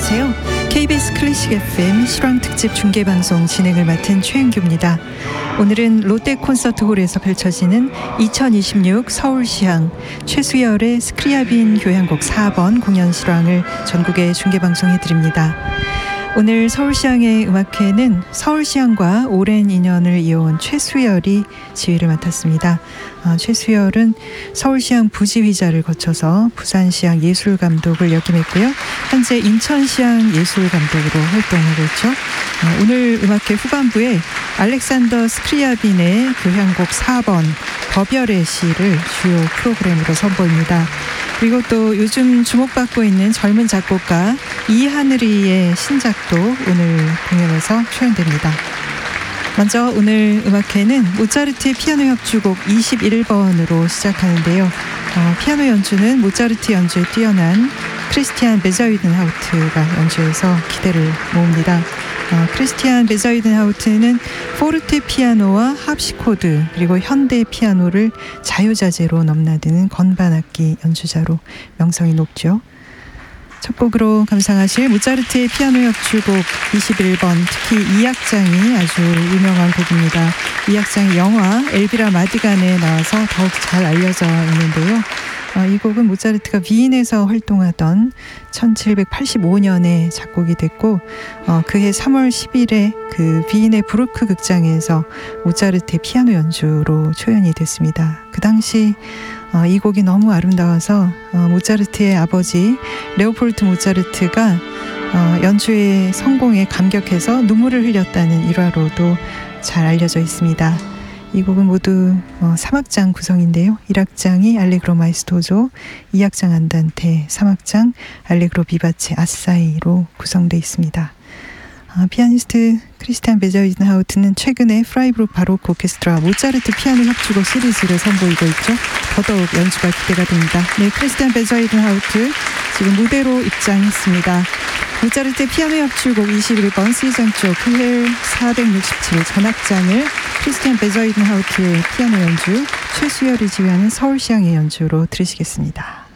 안녕하세요. KBS 클래식 FM 실황특집 중계방송 진행을 맡은 최은규입니다. 오늘은 롯데 콘서트홀에서 펼쳐지는 2026 서울시향 최수열의 스크리아빈 교향곡 4번 공연 실황을 전국에 중계방송해드립니다. 오늘 서울시향의 음악회는 서울시향과 오랜 인연을 이어온 최수열이 지휘를 맡았습니다. 최수열은 서울시향 부지휘자를 거쳐서 부산시향 예술감독을 역임했고요. 현재 인천시향 예술감독으로 활동하고 있죠. 오늘 음악회 후반부에 알렉산더 스크리아빈의 교향곡 4번 버별의 시를 주요 프로그램으로 선보입니다. 그리고 또 요즘 주목받고 있는 젊은 작곡가 이하늘이의 신작도 오늘 공연에서 초연됩니다. 먼저 오늘 음악회는 모차르트의 피아노 협주곡 21번으로 시작하는데요. 피아노 연주는 모차르트 연주에 뛰어난 크리스티안 베자위든하우트가 연주해서 기대를 모읍니다. 크리스티안 베자위든하우트는 포르테 피아노와 합시코드 그리고 현대 피아노를 자유자재로 넘나드는 건반악기 연주자로 명성이 높죠. 첫 곡으로 감상하실 모차르트의 피아노 협주곡 21번, 특히 2악장이 아주 유명한 곡입니다. 2악장이 영화 엘비라 마디간에 나와서 더욱 잘 알려져 있는데요. 이 곡은 모차르트가 위인에서 활동하던 1785년에 작곡이 됐고 그해 3월 10일에 그 위인의 브루크 극장에서 모차르트의 피아노 연주로 초연이 됐습니다. 그 당시 이 곡이 너무 아름다워서 모차르트의 아버지 레오폴드 모차르트가 연주의 성공에 감격해서 눈물을 흘렸다는 일화로도 잘 알려져 있습니다. 이 곡은 모두 3악장 구성인데요. 1악장이 알레그로 마에스토조, 2악장 안단테, 3악장 알레그로 비바체 아사이로 구성되어 있습니다. 피아니스트 크리스티안 베자위든하우트는 최근에 프라이부르크 바로크 오케스트라 모차르트 피아노 협주곡 시리즈를 선보이고 있죠. 더더욱 연주가 기대가 됩니다. 네, 크리스티안 베자위든하우트 지금 무대로 입장했습니다. 모차르트의 피아노 협주곡 21번 C장조 클 467 전악장을 크리스티안 베자위든하우트의 피아노 연주, 최수열이 지휘하는 서울시향의 연주로 들으시겠습니다.